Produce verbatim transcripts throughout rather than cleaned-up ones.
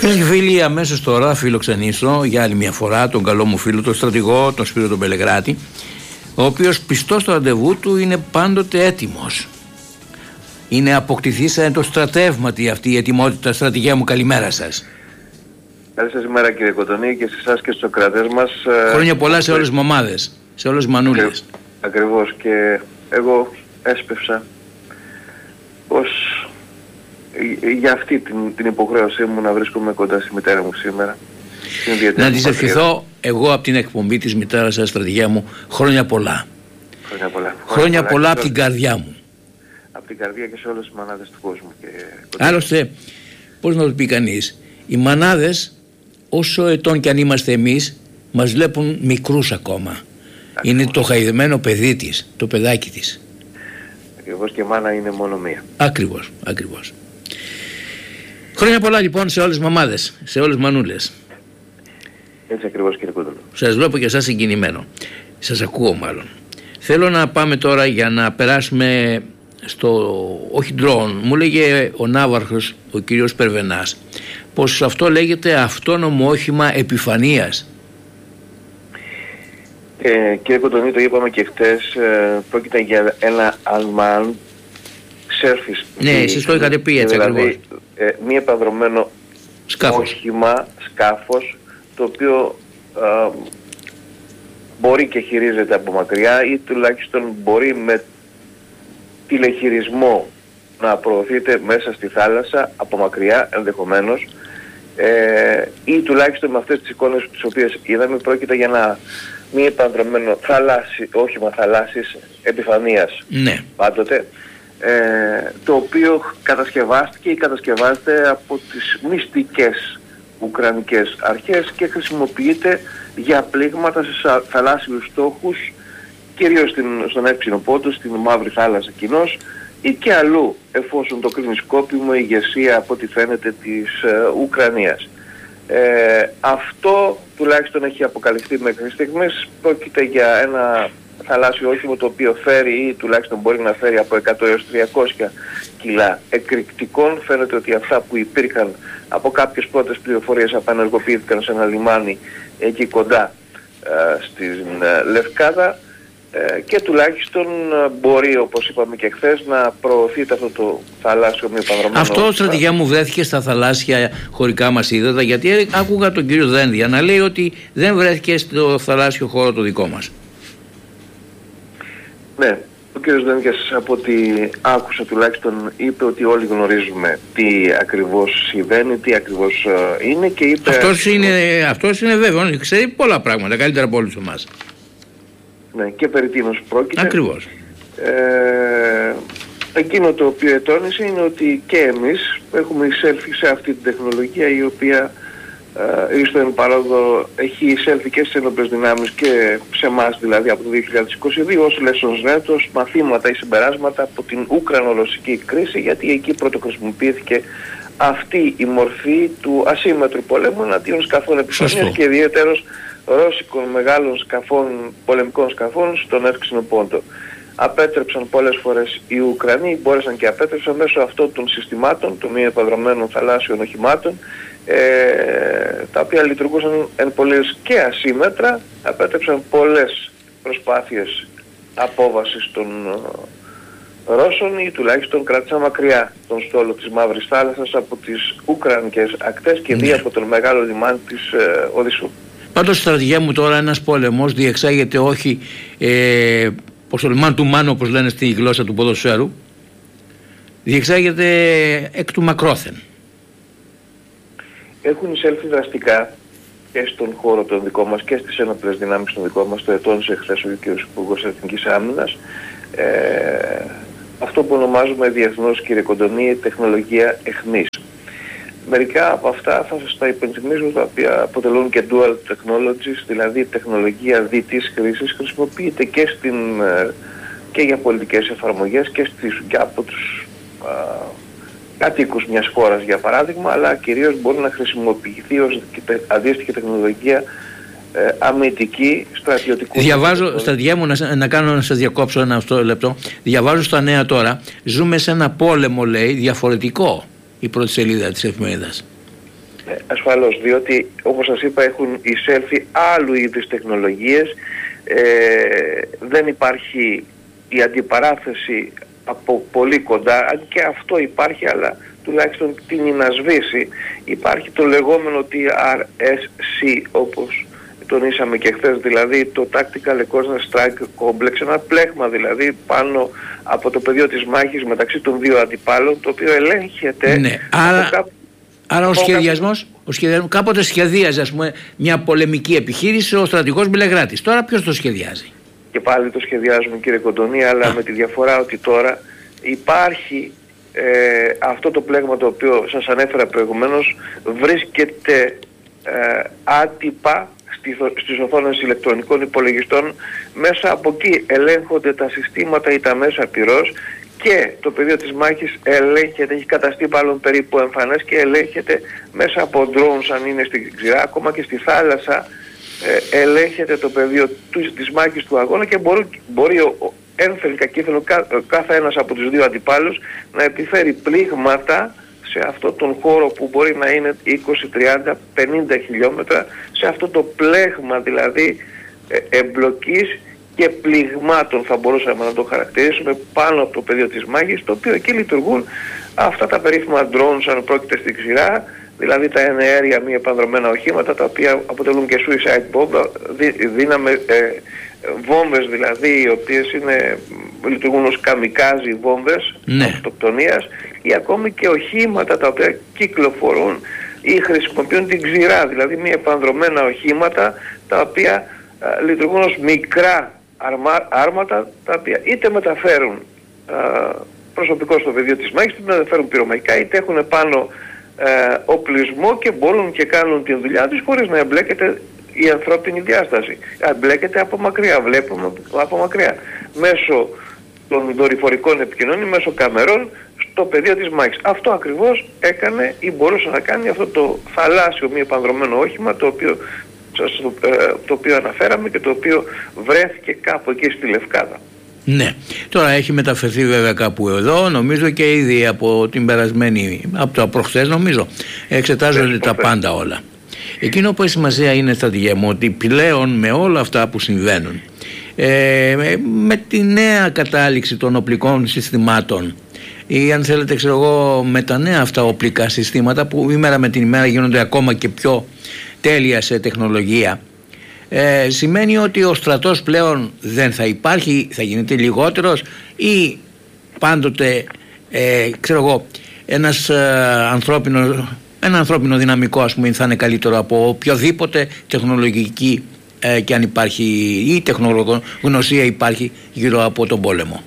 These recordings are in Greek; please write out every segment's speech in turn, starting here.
Φίλοι και φίλοι, αμέσως τώρα φιλοξενήσω για άλλη μια φορά τον καλό μου φίλο, τον στρατηγό, τον Σπύρο τον Πελεγράτη, ο οποίος πιστός στο ραντεβού του είναι πάντοτε έτοιμος. Είναι αποκτηθήσανε το στρατεύματι αυτή η ετοιμότητα. Στρατηγέ μου, καλημέρα σας. Καλή σας ημέρα κύριε Κοντονή και σε εσάς και στους ακροατές μας. Χρόνια πολλά σε όλες τις μαμάδες, σε όλες τις μανούλες. Ακριβώς, και εγώ έσπευσα πως για αυτή την, την υποχρέωσή μου να βρίσκομαι κοντά στη μητέρα μου σήμερα. Να της ευχηθώ εγώ από την εκπομπή της μητέρας σας, στρατηγέ μου, χρόνια πολλά. Χρόνια πολλά, χρόνια πολλά, πολλά από την καρδιά μου. Από την καρδιά και σε όλες τις μανάδες του κόσμου. Και... άλλωστε, πώς να το πει κανείς, οι μανάδες, όσο ετών κι αν είμαστε εμείς, μας βλέπουν μικρούς ακόμα. Ακριβώς. Είναι το χαϊδεμένο παιδί της, το παιδάκι της. Ακριβώς, και μάνα είναι μόνο μία. Ακριβώς, ακριβώς. Χρόνια πολλά λοιπόν σε όλες τις μαμάδες, σε όλες τις μανούλες. Έτσι ακριβώς κύριε Κοντολό. Σας βλέπω και εσάς συγκινημένο. Σας ακούω μάλλον. Θέλω να πάμε τώρα για να περάσουμε στο, όχι ντρόουν, μου λέγε ο ναύαρχος, ο κύριος Περβενάς, πως αυτό λέγεται αυτόνομο όχημα επιφανείας. Ε, κύριε Κοντονή, το είπαμε και χτες, ε, πρόκειται για ένα unmanned surface. Ναι, εσείς το είχατε πει έτσι δηλαδή, ακριβώς. Ε, μη επανδρωμένο σκάφος. όχημα, σκάφος, το οποίο ε, μπορεί και χειρίζεται από μακριά ή τουλάχιστον μπορεί με τηλεχειρισμό να προωθείται μέσα στη θάλασσα από μακριά ενδεχομένως, ε, ή τουλάχιστον με αυτές τις εικόνες τις οποίες είδαμε πρόκειται για ένα μη επανδρωμένο θαλάσσι, όχημα θαλάσσης επιφανείας. Ναι. Πάντοτε. Ε, το οποίο κατασκευάστηκε ή κατασκευάζεται από τις μυστικές ουκρανικές αρχές και χρησιμοποιείται για πλήγματα σε θαλάσσιους στόχους, κυρίως στην, στον Εύξηνο Πόντο, στην Μαύρη Θάλασσα κοινώς, ή και αλλού, εφόσον το κρίνει σκόπιμο η ηγεσία από ό,τι φαίνεται της ε, Ουκρανίας. Ε, αυτό τουλάχιστον έχει αποκαλυφθεί μέχρι στιγμής. Πρόκειται για ένα θαλάσσιο όχημα το οποίο φέρει ή τουλάχιστον μπορεί να φέρει από εκατό έως τριακόσια κιλά εκρηκτικών. Φαίνεται ότι αυτά που υπήρχαν από κάποιες πρώτες πληροφορίες απανεργοποιήθηκαν σε ένα λιμάνι εκεί κοντά ε, στην ε, Λευκάδα, ε, και τουλάχιστον ε, μπορεί, όπως είπαμε και χθες, να προωθείται αυτό το θαλάσσιο μη επανδρωμένο. Αυτό, στρατηγιά μου, βρέθηκε στα θαλάσσια χωρικά μας ύδατα, γιατί άκουγα τον κύριο Δένδια να λέει ότι δεν βρέθηκε στο θαλάσσιο χώρο το δικό μας. Ναι, ο κ. Δένδιας, από ό,τι άκουσα τουλάχιστον, είπε ότι όλοι γνωρίζουμε τι ακριβώς συμβαίνει, τι ακριβώς είναι, και είπε... Αυτός είναι, αυτός είναι βέβαιο, ξέρει πολλά πράγματα, καλύτερα από όλους εμάς. Ναι, και περί τίνος πρόκειται. Ακριβώς. Ε, εκείνο το οποίο ετώνησε είναι ότι και εμείς έχουμε εισέλθει σε αυτή την τεχνολογία, η οποία Uh, εις το εν παρόδο έχει εισέλθει και στις ενόπλες δυνάμεις και σε εμάς, δηλαδή από το δύο χιλιάδες είκοσι δύο, ως lessons learned, ως μαθήματα ή συμπεράσματα από την Ουκρανο-Ρωσική κρίση, γιατί εκεί πρώτο χρησιμοποιήθηκε αυτή η μορφή του ασύμμετρου πολέμου εναντίον σκαφών επιφανείας και ιδιαίτερως ρώσικων μεγάλων σκαφών, πολεμικών σκαφών στον Εύξηνο Πόντο. Απέτρεψαν πολλές φορές οι Ουκρανοί, μπόρεσαν και απέτρεψαν μέσω αυτών των συστημάτων, των μη επανδρωμένων θαλάσσιων οχημάτων, Ε, τα οποία λειτουργούσαν εν πολλές και ασύμμετρα, απέτρεψαν πολλές προσπάθειες απόβασης των uh, Ρώσων, ή τουλάχιστον κράτησαν μακριά τον στόλο της Μαύρης Θάλασσας από τις Ουκρανικές ακτές και δει από τον μεγάλο λιμάνι της uh, Οδυσσού. Πάντως, στρατηγέ μου, τώρα ένας πόλεμος διεξάγεται όχι ε, πως το λιμάνι του Μάνου, όπως λένε στη γλώσσα του ποδοσφαίρου, διεξάγεται εκ του μακρόθεν. Έχουν εισέλθει δραστικά και στον χώρο των δικών μας και στις ένοπλες δυνάμεις των δικών μας, το ετώνησε χθες ο κ. Υπουργός Εθνικής Άμυνας, ε, αυτό που ονομάζουμε διεθνώς, κύριε Κοντονή, τεχνολογία αιχμής. Μερικά από αυτά θα σας τα υπενθυμίζω, τα οποία αποτελούν και dual technologies, δηλαδή τεχνολογία διτής χρήσης, χρησιμοποιείται και, στην, και για πολιτικές εφαρμογές και, στις, και από τους α, κατοίκους μιας χώρας, για παράδειγμα, αλλά κυρίως μπορεί να χρησιμοποιηθεί ως αντίστοιχη τεχνολογία ε, αμυντική, στρατιωτικού. Διαβάζω, στρατηγέ μου, να, να κάνω να σας διακόψω ένα αυτό λεπτό. Διαβάζω στα νέα τώρα, ζούμε σε ένα πόλεμο, λέει, διαφορετικό, η πρώτη σελίδα της εφημερίδας. Ε, ασφαλώς, διότι όπως σας είπα έχουν εισέλθει άλλου είδους τεχνολογίες, ε, δεν υπάρχει η αντιπαράθεση από πολύ κοντά, αν και αυτό υπάρχει, αλλά τουλάχιστον τείνει να σβήσει. Υπάρχει το λεγόμενο τι αρ ες σι, όπως τονίσαμε και χθες, δηλαδή το Tactical Reconnaissance Strike Complex, ένα πλέγμα δηλαδή πάνω από το πεδίο της μάχης μεταξύ των δύο αντιπάλων, το οποίο ελέγχεται. Ναι, άρα, κάπου, άρα ο σχεδιασμός, ο σχεδιασμός, κάποτε σχεδίαζε, ας πούμε, μια πολεμική επιχείρηση ο στρατηγός Μπιλεγράτης. Τώρα ποιος το σχεδιάζει? Και πάλι το σχεδιάζουμε, κύριε Κοντονή, αλλά Α. με τη διαφορά ότι τώρα υπάρχει ε, αυτό το πλέγμα το οποίο σας ανέφερα προηγουμένως, βρίσκεται ε, άτυπα στις οθόνες ηλεκτρονικών υπολογιστών. Μέσα από εκεί ελέγχονται τα συστήματα ή τα μέσα πυρός και το πεδίο της μάχης ελέγχεται, έχει καταστεί μάλλον περίπου εμφανές και ελέγχεται μέσα από drones αν είναι στην ξηρά, ακόμα και στη θάλασσα ε, ελέγχεται το πεδίο του, της μάχης του αγώνα και μπορεί, μπορεί ο, ένθεν κακήθεν κα, κάθε ένας από τους δύο αντιπάλους να επιφέρει πλήγματα σε αυτό τον χώρο που μπορεί να είναι είκοσι, τριάντα, πενήντα χιλιόμετρα, σε αυτό το πλέγμα δηλαδή ε, εμπλοκής και πληγμάτων θα μπορούσαμε να το χαρακτηρίσουμε πάνω από το πεδίο της μάχης, το οποίο εκεί λειτουργούν αυτά τα περίφημα drones αν πρόκειται στην ξηρά, δηλαδή τα εναέρια μη επανδρομένα οχήματα τα οποία αποτελούν και suicide bomb, δι, δύναμε ε, βόμβες δηλαδή οι οποίες είναι, λειτουργούν ως καμικάζι βόμβες ναι. αυτοκτονίας, ή ακόμη και οχήματα τα οποία κυκλοφορούν ή χρησιμοποιούν την ξηρά, δηλαδή μη επανδρομένα οχήματα τα οποία α, λειτουργούν ως μικρά αρμα, άρματα τα οποία είτε μεταφέρουν α, προσωπικό στο πεδίο της μάχης, είτε μεταφέρουν πυρομαχικά, είτε έχουν πάνω ε, οπλισμό και μπορούν και κάνουν την δουλειά τους χωρίς να εμπλέκεται η ανθρώπινη διάσταση. Εμπλέκεται από μακριά, βλέπουμε από μακριά, μέσω των δορυφορικών επικοινωνιών, μέσω καμερών στο πεδίο της μάχης. Αυτό ακριβώς έκανε ή μπορούσε να κάνει αυτό το θαλάσσιο μη επανδρομένο όχημα το οποίο, το οποίο αναφέραμε και το οποίο βρέθηκε κάπου εκεί στη Λευκάδα. Ναι, τώρα έχει μεταφερθεί βέβαια κάπου εδώ, νομίζω και ήδη από την περασμένη, από το προχθές νομίζω, εξετάζονται τα πάντα όλα. Εκείνο που έχει σημασία είναι, στρατηγέ μου, ότι πλέον με όλα αυτά που συμβαίνουν, ε, με τη νέα κατάληξη των οπλικών συστημάτων ή αν θέλετε ξέρω εγώ με τα νέα αυτά οπλικά συστήματα που ημέρα με την ημέρα γίνονται ακόμα και πιο τέλεια σε τεχνολογία, ε, σημαίνει ότι ο στρατός πλέον δεν θα υπάρχει, θα γίνεται λιγότερος ή πάντοτε ε, ξέρω εγώ ένας ε, ανθρώπινος, ένα ανθρώπινο δυναμικό ας πούμε θα είναι καλύτερο από οποιοδήποτε τεχνολογική ε, και αν υπάρχει ή τεχνογνωσία υπάρχει γύρω από τον πόλεμο.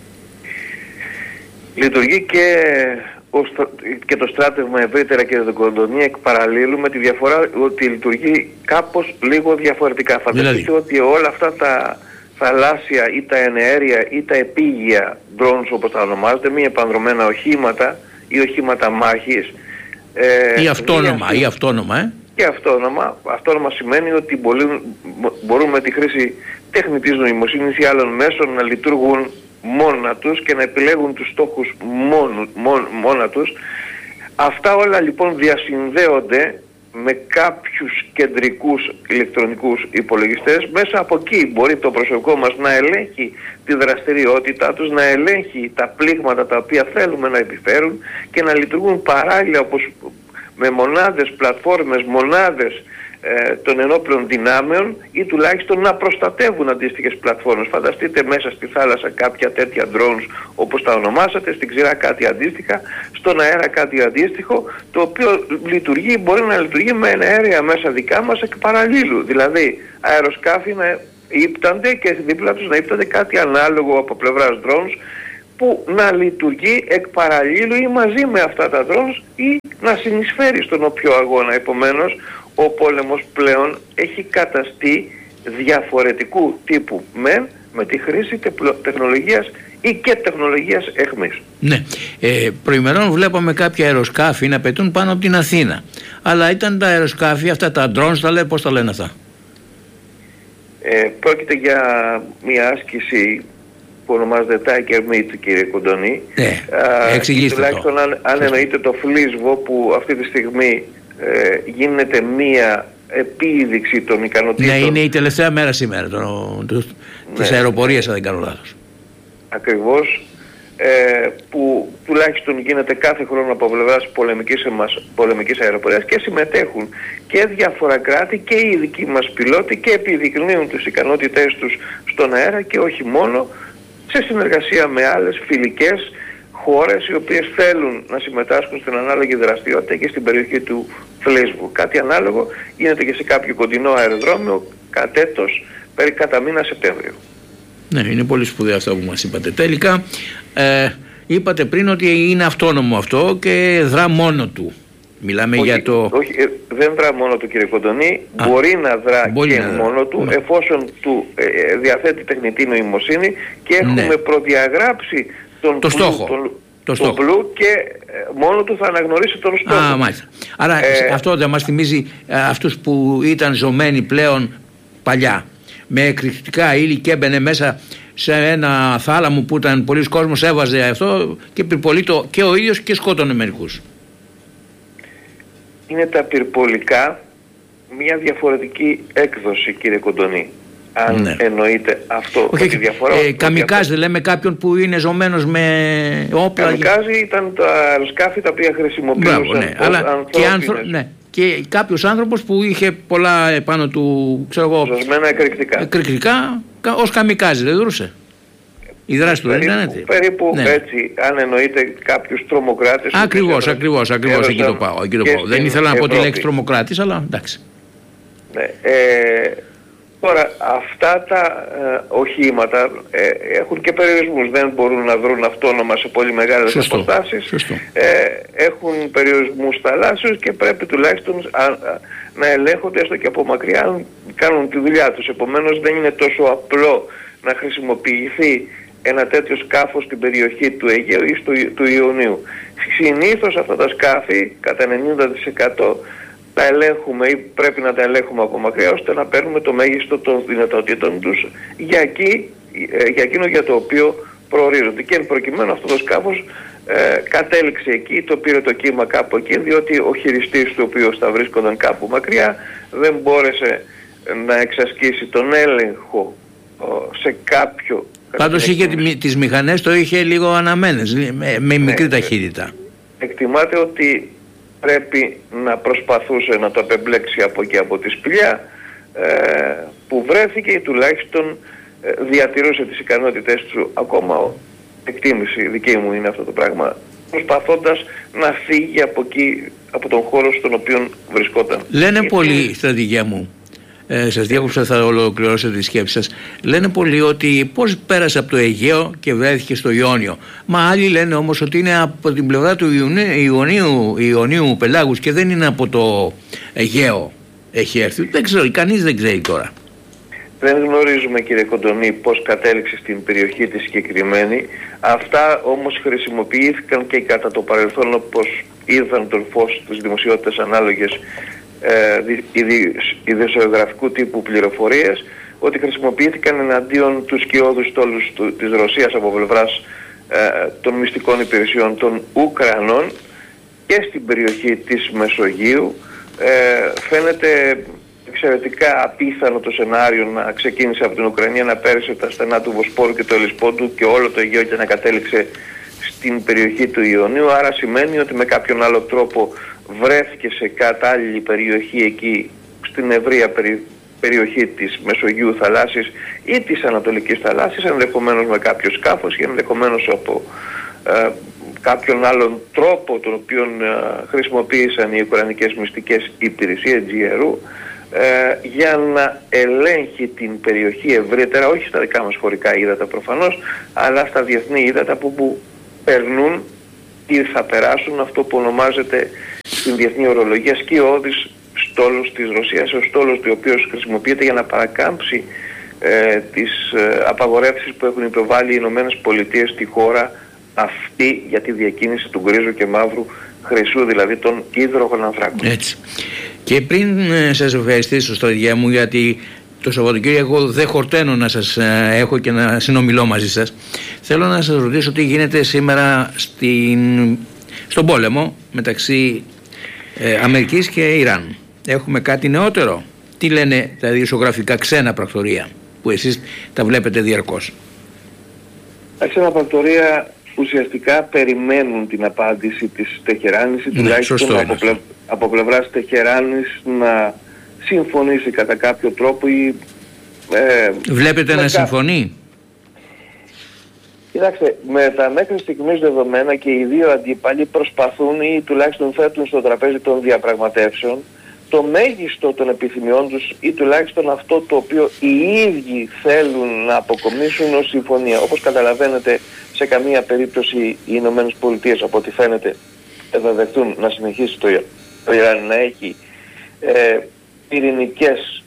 Λειτουργεί και, και το στράτευμα ευρύτερα και τον Κοντονή εκ παραλλήλου, με τη διαφορά ότι λειτουργεί κάπως λίγο διαφορετικά. Φανταστείτε δηλαδή ότι όλα αυτά τα θαλάσσια ή τα εναέρια ή τα επίγεια drones όπως τα ονομάζονται, μη επανδρομένα οχήματα ή οχήματα μάχης, ε, ή αυτόνομα, ή αυτόνομα, ε. Και αυτόνομα. Αυτόνομα σημαίνει ότι μπορούν, μπορούν με τη χρήση τεχνητής νοημοσύνης ή άλλων μέσων να λειτουργούν μόνα τους και να επιλέγουν τους στόχους μόνο, μόνο, μόνα τους. Αυτά όλα λοιπόν διασυνδέονται με κάποιους κεντρικούς ηλεκτρονικούς υπολογιστές. Μέσα από εκεί μπορεί το προσωπικό μας να ελέγχει τη δραστηριότητά τους, να ελέγχει τα πλήγματα τα οποία θέλουμε να επιφέρουν και να λειτουργούν παράλληλα όπως με μονάδες, πλατφόρμες, μονάδες ε, των ενόπλων δυνάμεων ή τουλάχιστον να προστατεύουν αντίστοιχες πλατφόρμες. Φανταστείτε μέσα στη θάλασσα κάποια τέτοια drones όπως τα ονομάσατε, στην ξηρά κάτι αντίστοιχα, στον αέρα κάτι αντίστοιχο, το οποίο λειτουργεί, μπορεί να λειτουργεί με αέρια μέσα δικά μας εκ παραλλήλου. Δηλαδή αεροσκάφη να ύπτανται και δίπλα τους να ύπτανται κάτι ανάλογο από πλευράς drones που να λειτουργεί εκ παραλλήλου ή μαζί με αυτά τα drones ή να συνεισφέρει στον όποιο αγώνα. Επομένως, ο πόλεμος πλέον έχει καταστεί διαφορετικού τύπου μεν με τη χρήση τεχνολογίας ή και τεχνολογίας εχμής. Ναι, ε, προημερών βλέπαμε κάποια αεροσκάφη να πετούν πάνω από την Αθήνα. Αλλά ήταν τα αεροσκάφη, αυτά τα drones, τα λέει, πώς τα λένε αυτά? Ε, πρόκειται για μια άσκηση που ονομάζεται Tiger Meat, κύριε Κοντονή. Ναι, εξηγήστε το. Τουλάχιστον αν, αν εννοείται το φλίσβο που αυτή τη στιγμή ε, γίνεται μία επίδειξη των ικανοτήτων. Ναι, είναι η τελευταία μέρα σήμερα το, το, ναι, της αεροπορίας, αν δεν κάνω λάθος. Ακριβώς, ε, που τουλάχιστον γίνεται κάθε χρόνο από πλευράς πολεμικής, πολεμικής αεροπορίας και συμμετέχουν και διάφορα κράτη και οι δικοί μας πιλότοι και επιδεικνύουν τις ικανότητές τους στον αέρα και όχι μόνο, σε συνεργασία με άλλες φιλικές χώρες οι οποίες θέλουν να συμμετάσχουν στην ανάλογη δραστηριότητα και στην περιοχή του Φλέσβου. Κάτι ανάλογο γίνεται και σε κάποιο κοντινό αεροδρόμιο κατ' έτος, περί κατά μήνα Σεπτέμβριο. Ναι, είναι πολύ σπουδαίο αυτό που μας είπατε. Τελικά, ε, είπατε πριν ότι είναι αυτόνομο αυτό και δρά μόνο του. Μιλάμε όχι, για το... Όχι, ε, δεν δρά μόνο του, κύριε Κοντονή. Α, μπορεί να δρά μπορεί και να δρά. μόνο του, ναι, εφόσον του ε, διαθέτει τεχνητή νοημοσύνη και έχουμε ναι. προδιαγράψει τον, το πλού, στόχο. τον, το τον πλού και ε, μόνο του θα αναγνωρίσει τον στόχο. Α, μάλιστα. Άρα ε, αυτό δεν μας θυμίζει ε, αυτούς που ήταν ζωμένοι πλέον παλιά με εκρηκτικά ύλη και έμπαινε μέσα σε ένα θάλαμο που ήταν πολλοί κόσμος, έβαζε αυτό και πυρπολίτο και ο ίδιος και σκότωνε μερικούς. Είναι τα πυρπολικά μια διαφορετική έκδοση, κύριε Κοντονή. Αν ναι. εννοείται αυτό. Όχι, τη διαφορά, ε, καμικάζ δεν λέμε κάποιον που είναι ζωμένος με όπλα. Καμικάζ ήταν τα αεροσκάφη τα οποία χρησιμοποιούσαν. Μπράβο, ναι. Αλλά και, άνθρω... ναι. και κάποιος άνθρωπος που είχε πολλά επάνω του, ξέρω εγώ, ζωσμένα εκρηκτικά. Εκρηκτικά ως καμικάζ δεν δρούσε. Η δράση του δεν ήταν έτσι. Περίπου ναι. έτσι, αν εννοείται κάποιους τρομοκράτες. Ακριβώς, ακριβώς, ακριβώς, εκεί το πάω. Εκεί το πάω. Δεν ήθελα να πω τη λέξη τρομοκράτης, αλλά εντάξει. Ναι, ε, τώρα, αυτά τα ε, οχήματα ε, έχουν και περιορισμούς. Δεν μπορούν να δρουν αυτόνομα σε πολύ μεγάλες αποστάσεις. Ε, έχουν περιορισμούς θαλάσσιους και πρέπει τουλάχιστον α, α, να ελέγχονται έστω και από μακριά αν κάνουν τη δουλειά τους. Επομένως δεν είναι τόσο απλό να χρησιμοποιηθεί ένα τέτοιο σκάφος στην περιοχή του Αιγαίου ή στο, του Ιωνίου. Συνήθως αυτά τα σκάφη κατά ενενήντα τοις εκατό τα ελέγχουμε ή πρέπει να τα ελέγχουμε από μακριά ώστε να παίρνουμε το μέγιστο των δυνατοτήτων τους για, εκεί, για εκείνο για το οποίο προορίζονται. Και εν προκειμένου αυτό το σκάφος ε, κατέληξε εκεί, το πήρε το κύμα κάπου εκεί, διότι ο χειριστής του οποίος θα βρίσκονταν κάπου μακριά δεν μπόρεσε να εξασκήσει τον έλεγχο σε κάποιο... Πάντως είχε τις μηχανές, το είχε λίγο αναμένες, με, με μικρή ναι, ταχύτητα. Εκτιμάται ότι πρέπει να προσπαθούσε να το απεμπλέξει από εκεί από τη σπηλιά ε, που βρέθηκε ή τουλάχιστον ε, διατηρούσε τις ικανότητες του. Ακόμα εκτίμηση δική μου είναι αυτό το πράγμα, προσπαθώντας να φύγει από εκεί, από τον χώρο στον οποίο βρισκόταν. Λένε και πολλοί, στρατηγέ μου, ε, σας διάκοψα, θα ολοκληρώσετε τη σκέψη σας. Λένε πολλοί ότι πώς πέρασε από το Αιγαίο και βρέθηκε στο Ιόνιο. Μα άλλοι λένε όμως ότι είναι από την πλευρά του Ιωνίου, Ιωνίου πελάγους και δεν είναι από το Αιγαίο έχει έρθει. Δεν ξέρω, κανείς δεν ξέρει τώρα. Δεν γνωρίζουμε, κύριε Κοντονή, πώς κατέληξε στην περιοχή τη συγκεκριμένη. Αυτά όμως χρησιμοποιήθηκαν και κατά το παρελθόν, όπως είδαν τον φως της δημοσιότητας ανάλογες ειδησιογραφικού τύπου πληροφορίες, ότι χρησιμοποιήθηκαν εναντίον του σκιώδους στόλους του, της Ρωσίας από πλευράς ε, των μυστικών υπηρεσιών των Ουκρανών και στην περιοχή της Μεσογείου. Ε, φαίνεται εξαιρετικά απίθανο το σενάριο να ξεκίνησε από την Ουκρανία, να πέρασε τα στενά του Βοσπόρου και του Ελισπόντου και όλο το Αιγαίο και να κατέληξε στην περιοχή του Ιωνίου. Άρα σημαίνει ότι με κάποιον άλλο τρόπο βρέθηκε σε κατάλληλη περιοχή εκεί, στην ευρεία περι, περιοχή της Μεσογείου θαλάσσης ή της Ανατολικής θαλάσσης, ενδεχομένως με κάποιο σκάφος και ενδεχομένως από ε, κάποιον άλλον τρόπο τον οποίο ε, χρησιμοποίησαν οι Ουκρανικές μυστικές υπηρεσίες τζι αρ ου ε, για να ελέγχει την περιοχή ευρύτερα, όχι στα δικά μας χωρικά ύδατα προφανώς, αλλά στα διεθνή ύδατα που, που περνούν ή θα περάσουν αυτό που ονομάζεται στην διεθνή ορολογία σκιώδης στόλος της Ρωσίας, ο στόλος του οποίος χρησιμοποιείται για να παρακάμψει ε, τις ε, απαγορεύσεις που έχουν υποβάλει οι Ηνωμένες Πολιτείες στη χώρα αυτή για τη διακίνηση του γκρίζου και μαύρου χρυσού, δηλαδή των υδρογονανθράκων. Έτσι. Και πριν ε, σας ευχαριστήσω, στρατηγέ μου, γιατί το Σαββατοκύριακο δεν χορταίνω να σας ε, έχω και να συνομιλώ μαζί σας, θέλω να σας ρωτήσω τι γίνεται σήμερα στην, στον πόλεμο μεταξύ ε, Αμερικής και Ιράν. Έχουμε κάτι νεότερο? Τι λένε τα ειδησιογραφικά ξένα πρακτορεία που εσείς τα βλέπετε διαρκώς? Τα ξένα πρακτορεία ουσιαστικά περιμένουν την απάντηση της Τεχεράνης, ναι, τουλάχιστον από, πλευ... από πλευράς Τεχεράνης να συμφωνήσει κατά κάποιο τρόπο ή, ε, βλέπετε να κα... συμφωνεί? Κοιτάξτε, με τα μέχρι στιγμής δεδομένα και οι δύο αντίπαλοι προσπαθούν ή τουλάχιστον θέτουν στο τραπέζι των διαπραγματεύσεων το μέγιστο των επιθυμιών τους ή τουλάχιστον αυτό το οποίο οι ίδιοι θέλουν να αποκομίσουν ως συμφωνία. Όπως καταλαβαίνετε, σε καμία περίπτωση οι Ηνωμένες Πολιτείες, από ό,τι φαίνεται, θα δεχτούν να συνεχίσει το, το Ιράν να έχει ε, πυρηνικές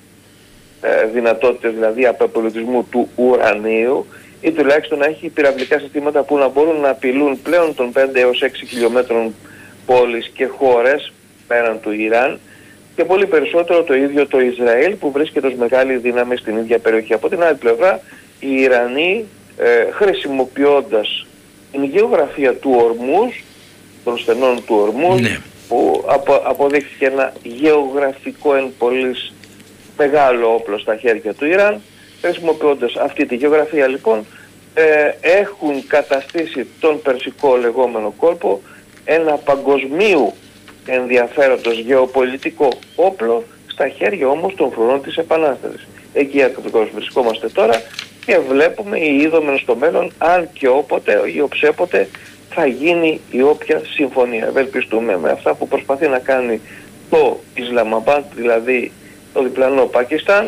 ε, δυνατότητες, δηλαδή αποπολιτισμού του ουρανίου, ή τουλάχιστον να έχει πυραυλικά συστήματα που να μπορούν να απειλούν πλέον των πέντε έως έξι χιλιόμετρων πόλεις και χώρες πέραν του Ιράν, και πολύ περισσότερο το ίδιο το Ισραήλ που βρίσκεται ως μεγάλη δύναμη στην ίδια περιοχή. Από την άλλη πλευρά, οι Ιρανοί ε, χρησιμοποιώντας την γεωγραφία του Ορμούζ, των στενών του Ορμούζ, ναι, που απο, αποδείχθηκε ένα γεωγραφικό εν πολλής μεγάλο όπλο στα χέρια του Ιράν, χρησιμοποιώντας αυτή τη γεωγραφία λοιπόν, ε, έχουν καταστήσει τον Περσικό λεγόμενο κόλπο ένα παγκοσμίου ενδιαφέροντος γεωπολιτικό όπλο στα χέρια όμως των φρουρών της Επανάστασης. Εκεί ακριβώς βρισκόμαστε τώρα και βλέπουμε ή είδομεν στο μέλλον αν και όποτε ή οψέποτε θα γίνει η όποια συμφωνία. Ευελπιστούμε με αυτά που προσπαθεί να κάνει το Ισλαμαμπάντ, δηλαδή το διπλανό Πακιστάν,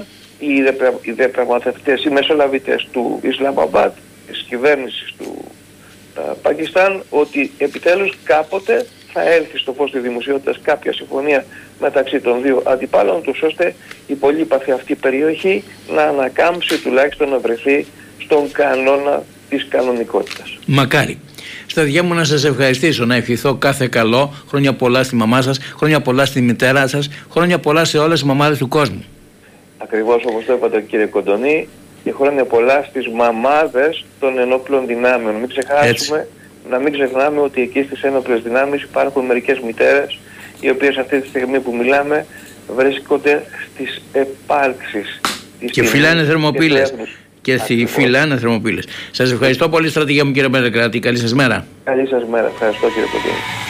οι διαπραγματευτές, οι μεσολαβητές του Ισλαμαμπάντ, της κυβέρνησης του uh, Πακιστάν, ότι επιτέλους κάποτε θα έλθει στο φως της δημοσιότητας κάποια συμφωνία μεταξύ των δύο αντιπάλων τους, ώστε η πολύπαθη αυτή περιοχή να ανακάμψει, τουλάχιστον να βρεθεί στον κανόνα της κανονικότητας. Μακάρι. Σταδιά μου, να σας ευχαριστήσω, να ευχηθώ κάθε καλό, χρόνια πολλά στη μαμά σας, χρόνια πολλά στη μητέρα σας, χρόνια πολλά σε όλες τις μαμάδες του κόσμου. Ακριβώς όπως το είπατε κύριε Κοντονή, και χρόνια πολλά στις μαμάδες των ενόπλων δυνάμεων. Μην ξεχάσουμε, έτσι, να μην ξεχνάμε ότι εκεί στις ένοπλες δυνάμεις υπάρχουν μερικές μητέρες οι οποίες αυτή τη στιγμή που μιλάμε βρίσκονται στις επάρξεις. Και φυλάνε θερμοπύλες. Και φυλάνε θερμοπύλες. Σας ευχαριστώ πολύ, στρατηγέ μου, κύριε Μπελεγράτη. Καλή σας μέρα. Καλή σας μέρα. Ευχαριστώ κύριε Κοντονή.